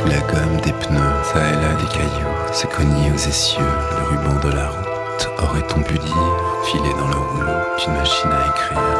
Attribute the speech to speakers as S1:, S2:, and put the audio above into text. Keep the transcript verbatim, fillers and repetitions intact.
S1: sous la gomme des pneus, ça et là des cailloux, se cogner aux essieux, le ruban de la route. Aurait-on pu dire, filer dans le rouleau d'une machine à écrire?